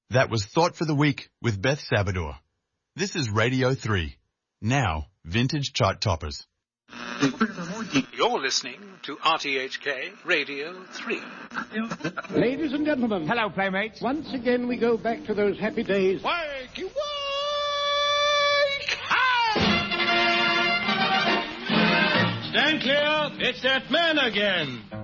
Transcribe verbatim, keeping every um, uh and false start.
That was Thought for the Week with Beth Sabador. This is Radio three. Now, Vintage Chart Toppers. You're listening to R T H K Radio three. Ladies and gentlemen. Hello, playmates. Once again we go back to those happy days. Wakey, wake! Stand clear! It's that man again!